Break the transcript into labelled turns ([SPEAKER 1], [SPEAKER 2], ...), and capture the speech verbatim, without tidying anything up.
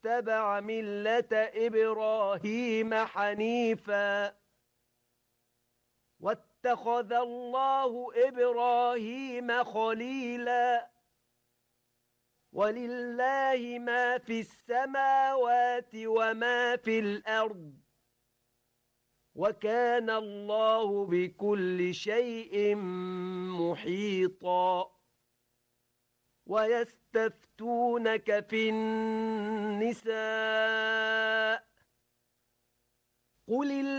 [SPEAKER 1] واتبع ملة إبراهيم حنيفا واتخذ الله إبراهيم خليلا ولله ما في السماوات وما في الأرض وكان الله بكل شيء محيطا ويستفتونك في النساء قل